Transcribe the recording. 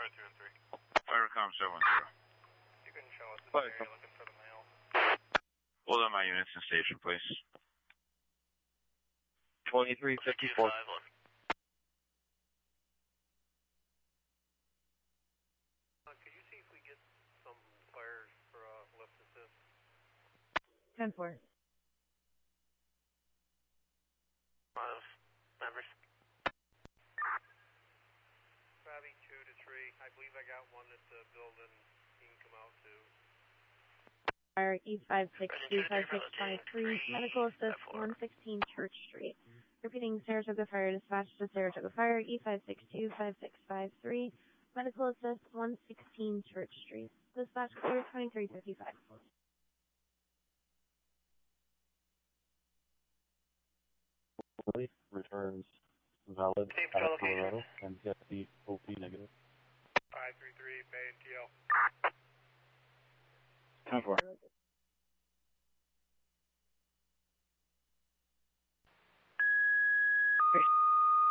Firecom 710. You can show us the area looking for the male. Hold on my units in station, please. 2354. Could you see if we get some fires for lift assist? 10-4. Members. Bobby 2 to 3. I believe I got one at the building. You can come out to. Fire E5625623, medical assist 116 Church Street. Repeating, Saratoga Fire dispatch to Saratoga Fire E5625653, medical assist 116 Church Street. Dispatch clear 2355. Returns valid at Colorado and get the OP negative. 533 Bay and TL. 10-4.